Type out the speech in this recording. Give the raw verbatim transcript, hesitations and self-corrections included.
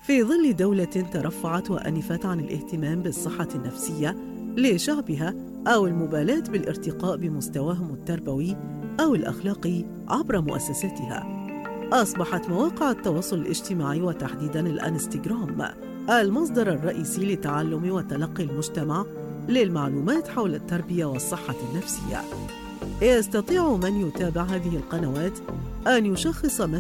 في ظل دولة ترفعت وأنفت عن الاهتمام بالصحة النفسية لشعبها أو المبالاة بالارتقاء بمستواهم التربوي أو الأخلاقي عبر مؤسساتها، أصبحت مواقع التواصل الاجتماعي وتحديداً الإنستغرام المصدر الرئيسي لتعلم وتلقي المجتمع للمعلومات حول التربية والصحة النفسية. يستطيع من يتابع هذه القنوات أن يشخص مثلاً